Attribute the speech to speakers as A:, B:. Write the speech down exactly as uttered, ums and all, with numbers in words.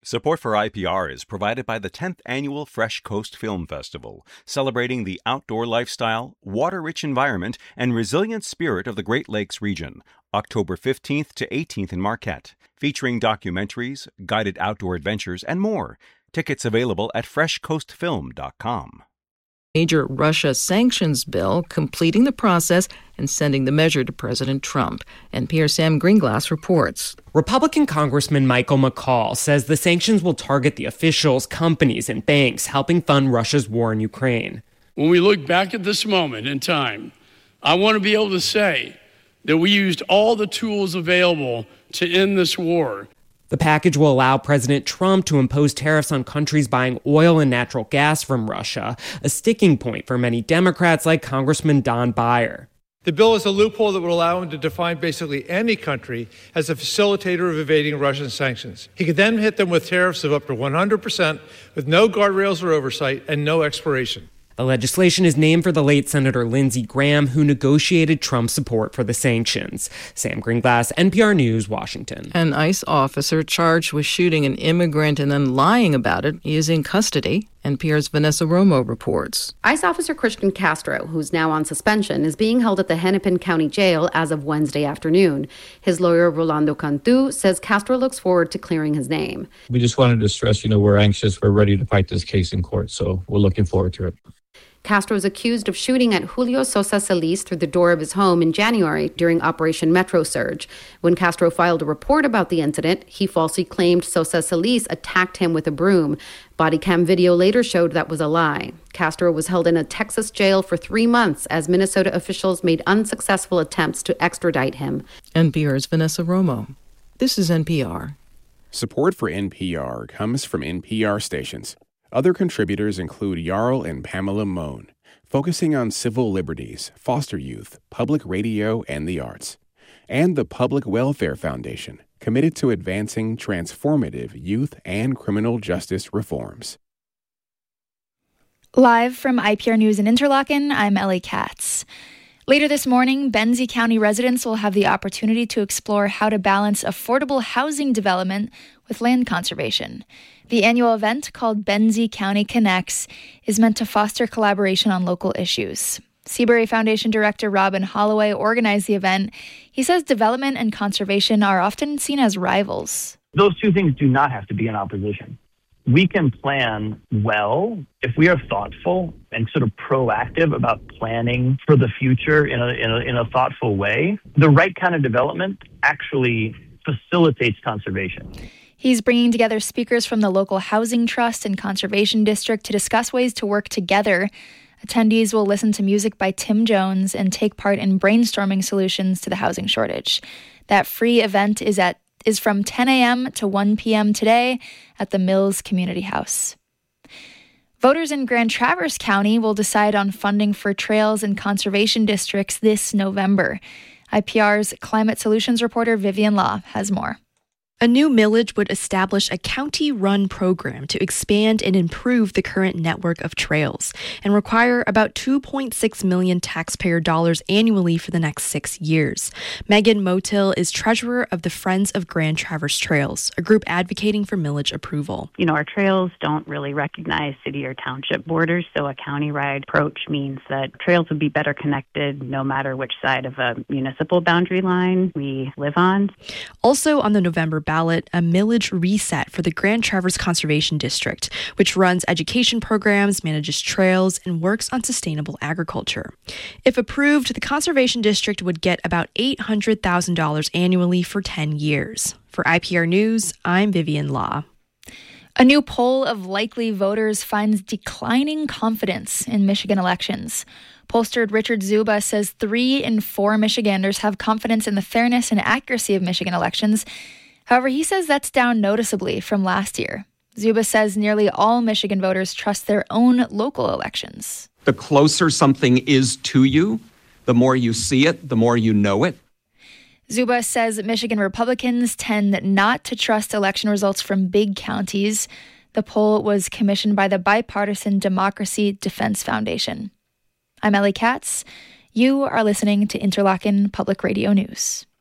A: Support for I P R is provided by the tenth Annual Fresh Coast Film Festival, celebrating the outdoor lifestyle, water-rich environment, and resilient spirit of the Great Lakes region, October fifteenth to eighteenth in Marquette, featuring documentaries, guided outdoor adventures, and more. Tickets available at fresh coast film dot com.
B: Major Russia sanctions bill, completing the process and sending the measure to President Trump. N P R's Sam Greenglass reports.
C: Republican Congressman Michael McCaul says the sanctions will target the officials, companies, and banks helping fund Russia's war in Ukraine.
D: When we look back at this moment in time, I want to be able to say that we used all the tools available to end this war.
C: The package will allow President Trump to impose tariffs on countries buying oil and natural gas from Russia, a sticking point for many Democrats like Congressman Don Beyer.
E: The bill is a loophole that would allow him to define basically any country as a facilitator of evading Russian sanctions. He could then hit them with tariffs of up to one hundred percent with no guardrails or oversight and no expiration.
C: The legislation is named for the late Senator Lindsey Graham, who negotiated Trump's support for the sanctions. Sam Greenglass, N P R News, Washington.
B: An ICE officer charged with shooting an immigrant and then lying about it is in custody. N P R's Vanessa Romo reports.
F: ICE officer Christian Castro, who's now on suspension, is being held at the Hennepin County Jail as of Wednesday afternoon. His lawyer, Rolando Cantu, says Castro looks forward to clearing his name.
G: We just wanted to stress, you know, we're anxious. We're ready to fight this case in court, so we're looking forward to it.
F: Castro is accused of shooting at Julio Sosa Solis through the door of his home in January during Operation Metro Surge. When Castro filed a report about the incident, he falsely claimed Sosa Solis attacked him with a broom. Body cam video later showed that was a lie. Castro was held in a Texas jail for three months as Minnesota officials made unsuccessful attempts to extradite him.
B: N P R's Vanessa Romo. This is N P R.
H: Support for N P R comes from N P R stations. Other contributors include Jarl and Pamela Mohn, focusing on civil liberties, foster youth, public radio, and the arts. And the Public Welfare Foundation, committed to advancing transformative youth and criminal justice reforms.
I: Live from I P R News in Interlaken, I'm Ellie Katz. Later this morning, Benzie County residents will have the opportunity to explore how to balance affordable housing development with land conservation. The annual event, called Benzie County Connects, is meant to foster collaboration on local issues. Seabury Foundation Director Robin Holloway organized the event. He says development and conservation are often seen as rivals.
J: Those two things do not have to be in opposition. We can plan well if we are thoughtful and sort of proactive about planning for the future in a, in a, in a thoughtful way. The right kind of development actually facilitates conservation.
I: He's bringing together speakers from the local housing trust and conservation district to discuss ways to work together. Attendees will listen to music by Tim Jones and take part in brainstorming solutions to the housing shortage. That free event is at is from ten a.m. to one p.m. today at the Mills Community House. Voters in Grand Traverse County will decide on funding for trails and conservation districts this November. I P R's climate solutions reporter Vivian Law has more.
K: A new millage would establish a county-run program to expand and improve the current network of trails and require about two point six million dollars taxpayer dollars annually for the next six years. Megan Motil is treasurer of the Friends of Grand Traverse Trails, a group advocating for millage approval.
L: You know, our trails don't really recognize city or township borders, so a county-wide approach means that trails would be better connected no matter which side of a municipal boundary line we live on.
K: Also on the November ballot, a millage reset for the Grand Traverse Conservation District, which runs education programs, manages trails, and works on sustainable agriculture. If approved, the Conservation District would get about eight hundred thousand dollars annually for ten years. For I P R News, I'm Vivian Law.
I: A new poll of likely voters finds declining confidence in Michigan elections. Pollster Richard Zuba says three in four Michiganders have confidence in the fairness and accuracy of Michigan elections. However, he says that's down noticeably from last year. Zuba says nearly all Michigan voters trust their own local elections.
M: The closer something is to you, the more you see it, the more you know it.
I: Zuba says Michigan Republicans tend not to trust election results from big counties. The poll was commissioned by the Bipartisan Democracy Defense Foundation. I'm Ellie Katz. You are listening to Interlaken Public Radio News.